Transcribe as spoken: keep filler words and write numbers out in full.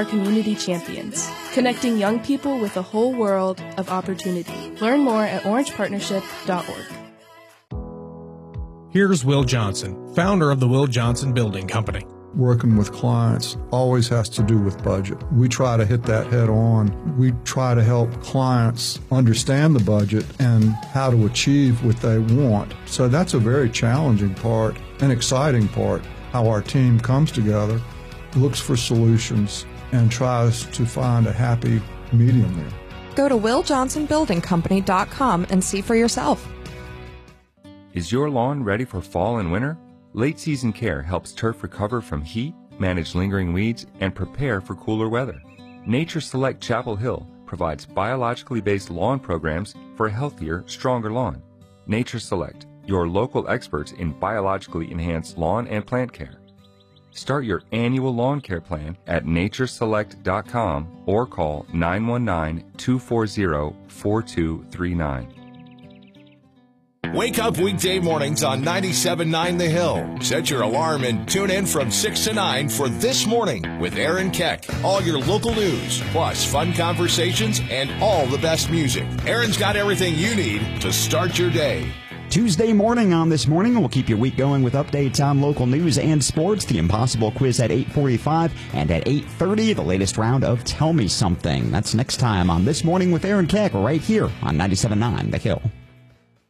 Our community champions, connecting young people with a whole world of opportunity. Learn more at orange partnership dot org. Here's Will Johnson, founder of the Will Johnson Building Company. Working with clients always has to do with budget. We try to hit that head on. We try to help clients understand the budget and how to achieve what they want. So that's a very challenging part and exciting part, how our team comes together, looks for solutions, and tries to find a happy medium there. Go to will johnson building company dot com and see for yourself. Is your lawn ready for fall and winter? Late season care helps turf recover from heat, manage lingering weeds, and prepare for cooler weather. Nature Select Chapel Hill provides biologically based lawn programs for a healthier, stronger lawn. Nature Select, your local experts in biologically enhanced lawn and plant care. Start your annual lawn care plan at nature select dot com or call nine one nine, two four zero, four two three nine. Wake up weekday mornings on ninety-seven point nine The Hill. Set your alarm and tune in from six to nine for This Morning with Aaron Keck. All your local news, plus fun conversations and all the best music. Aaron's got everything you need to start your day. Tuesday morning on This Morning, we'll keep your week going with updates on local news and sports, the Impossible Quiz at eight forty-five, and at eight thirty, the latest round of Tell Me Something. That's next time on This Morning with Aaron Keck, right here on ninety-seven point nine The Hill.